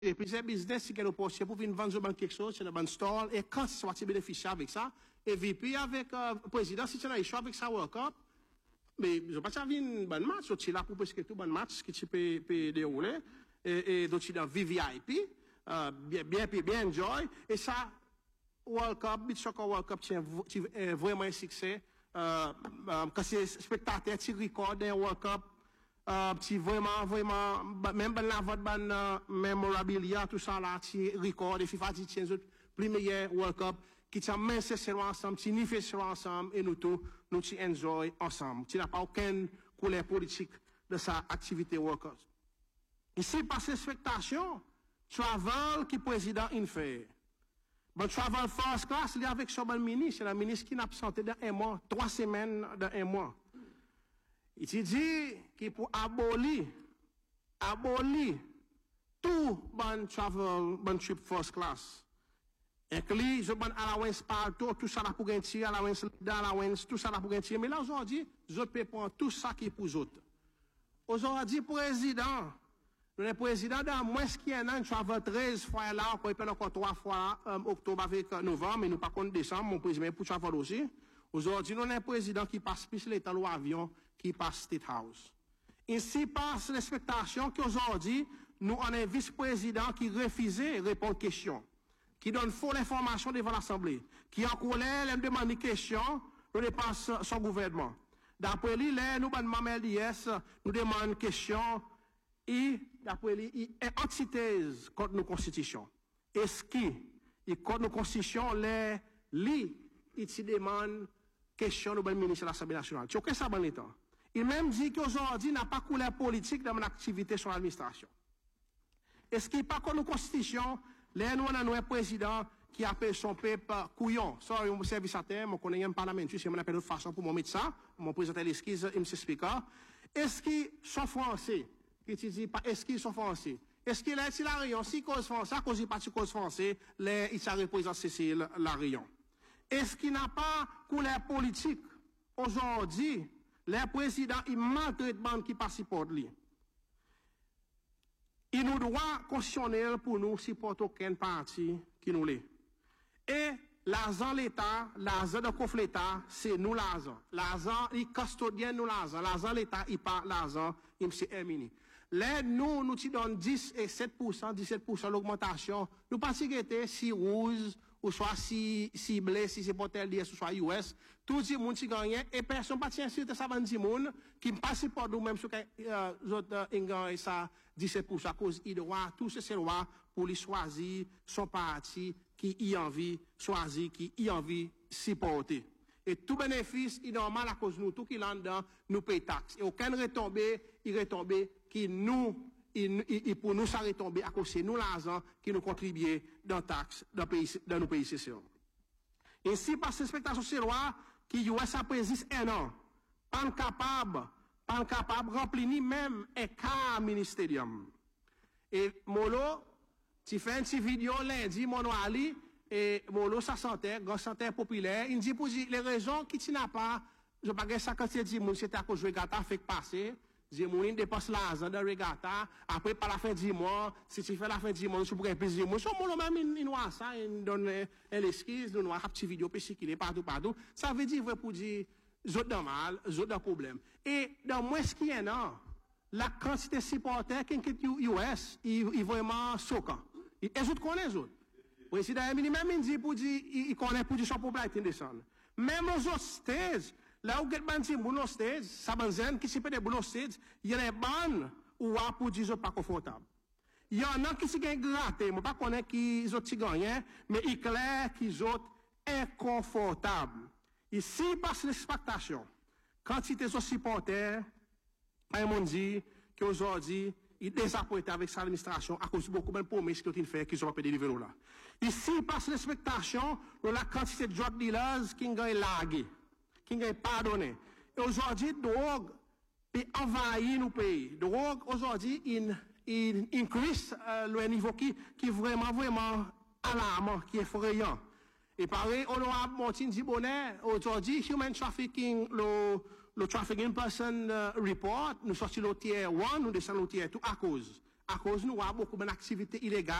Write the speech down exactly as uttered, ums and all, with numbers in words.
Et puis, c'est business, si nous possible pour venir vendre quelque chose, c'est un store, et quand c'est soit bénéficier avec ça, et V P avec, euh, président, si c'est un échec avec sa World Cup, mais, je pense que ça vient un bon match, c'est là pour presque tout bon match, qui tu peux, peut dérouler, et, et, d'autres dans V V I P, euh, bien, bien, bien enjoy, et ça, World Cup, Beach Soccer World Cup, c'est vraiment un succès, euh, euh, quand c'est spectateur, tu recordes un World Cup, Euh, si vraiment, vraiment, même la vote, ban, memorabilia, tout ça là, si record, et FIFA, si tient le premier World Cup, qui tient même c'est ensemble, qui n'y fait ensemble, et nous tous, nous t'y enjoy ensemble. Tu n'as pas aucune couleur politique de sa activité World Cup. Ici, par ces expectations, travel qui président in fait. Bon, travel first class, il est avec son bon ministre, c'est la ministre qui n'a absenté dans un mois, trois semaines dans un mois. Il dit qu'il pour abolir, abolir tout bon travel, bon trip first class. Et que lui, je bon allowance partout, tout ça là pour gagner, allowance, allowance, tout ça là pour gagner. Mais là, aujourd'hui, je peux prendre tout ça qui est pour les autres. Aujourd'hui, président, le président dans moins qui est un travel treize fois là, on peut encore trois fois, euh, octobre avec novembre, mais nous pas contre décembre, mon président pour travel aussi. Aujourd'hui, nous avons un président qui passe plus l'état ou avion, qui passe State House. Ici passe l'expectation qu'aujourd'hui, nous avons un vice-président qui refuse de répondre aux questions, qui donne fausse information devant l'Assemblée, qui en colère, elle demande des questions, nous dépasse son gouvernement. D'après lui, là, nous avons un D S, nous demandons des questions, et d'après lui, il est antithèse contre nos constitutions. Est-ce qu'il contre nos constitutions, les, lui, il se demande question au ministre de l'Assemblée nationale. Tu sais ça bon état. Il même dit qu'aujourd'hui, n'a pas couleur politique dans mon activité sur l'administration. Est-ce qu'il n'y a pas comme une constitution, là, nous avons un président qui appelle son peuple couillon. Ça, un service à terme, on connaît un parlement, c'est mon appel de façon pour mon médecin, mon président l'esquisse, il me s'explique. Est-ce qu'ils sont français? Qui dit pas, est-ce qu'ils sont français? Est-ce qu'il est, si la rayon, si cause français, à cause du parti cause français, là, il s'est représenté Cécile, la rayon. Est-ce qu'il n'a pas couleur politique? Aujourd'hui, les présidents, ils maltraitent les gens qui participent de lui. Il nous doit constitutionnel pour nous supporter aucun parti qui nous l'est. Et l'argent l'État, l'argent de conflit l'État, c'est nous l'argent. L'argent, il custodien nous l'argent. L'argent l'État, il pas l'argent, il s'est éminé. Là, nous, nous, tu donne dix et sept pour cent, dix-sept pour cent l'augmentation. Nous pas si guetter, si rouge, ou soit si, si blé, si c'est portel D S, ou soit U S, tout le monde qui gagne, et personne pas tient sur ça, vingt monde, qui ne passe pas nous même sur, euh, autres, euh, ça, dix-sept pour cent, à cause, il doit, tout ce loi pour lui choisir son parti, qui y envie, choisir, qui y envie, supporter. Et tout bénéfice, il est normal à cause de nous, tout qui l'en dedans, nous paye taxe. Et aucun retombé, il retombé, qui nous, Il, il, il, pour nous, ça retomber à cause de nous l'argent qui nous contribue dans taxes dans, pays, dans nos pays sessions. Et si par ces expectations, c'est loi qui U S A présiste un an, pas capable, pas capable de remplir ni même un cas ministériel. Et Molo, tu fais une petite vidéo lundi, Mono Ali, et Molo, sa santé, grand santé populaire, il dit pour dire les raisons qui tu n'as pas, je ne sais pas ça quand tu dis, c'était à cause de Regatta fait passer. Zimoun dépasse l'argent de regatta, après par la fin du mois, si tu fais la fin du mois, tu pourrais plus Zimoun. So, mon même, il noie ça, il donne l'esquisse, il noie une petite vidéo, puis qu'il est partout, partout. Ça veut dire, pour dire, j'ai de mal, j'ai de problème. Et, dans moins ce qui est, non, la quantité de supporters qui est U S, il est vraiment choquant. Et les autres connaissent les autres. Le président Emily, même, il dit, pour dire, il connaît pour dire son popularité descendre. Même aux autres stages, là où il y a des bons stages, ça banzen qui se fait des bons stages, il y a des bandes où on pour dire pas confortable. Il y en a qui se gagnent gratté, moi pas connaître qui ils ont gagné, mais il est clair qu'ils sont inconfortables. Ici, passe l'expectation. Quantité de supporters, un monde dit qu'aujourd'hui, il désappointé avec sa administration à cause de beaucoup de promesses qu'ils ont fait qu'ils ont pas délivrer là. Ici, passe l'expectation de la quantité de drug dealers qui ont largué. Qui n'est pas pardonné. Et aujourd'hui, drogue peut envahir nos pays. Drogue, aujourd'hui, il, il increase euh, le niveau qui, qui est vraiment, vraiment alarmant, qui est effrayant. Et pareil, honorable Martin Dibonnet, aujourd'hui, human trafficking, le, le trafficking person uh, report, nous sortons le tier un, nous descendons le tier deux à cause. à cause de nous, il y a beaucoup d'activités illégales.